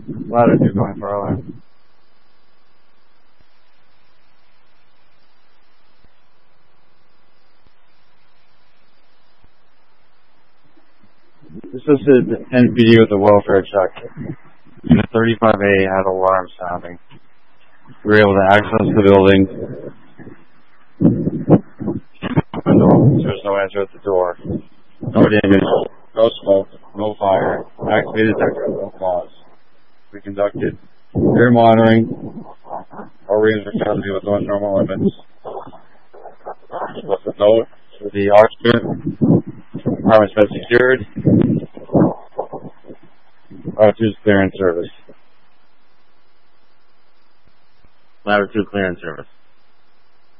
Latitude going further. This is the NPD with the welfare check. And the 35A had alarm sounding. We were able to access the building. There was no answer at the door. No damage, no smoke, no fire. Activated detector, no cause. We conducted air monitoring. Our readings were found to be within normal limits. With a note for the occupant. Apartment's been secured. Latitude clearance service. Latitude clearance service.